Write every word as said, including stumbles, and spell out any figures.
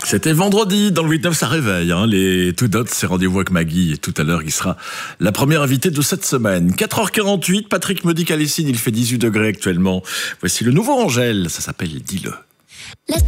C'était vendredi, dans le huit neuf, ça réveille. Hein. Les Two Dots, c'est rendez-vous avec Maggie. Et tout à l'heure, il sera la première invitée de cette semaine. quatre heures quarante-huit, Patrick me dit qu'à Lessines, il fait dix-huit degrés actuellement. Voici le nouveau Angèle, ça s'appelle Dis-le.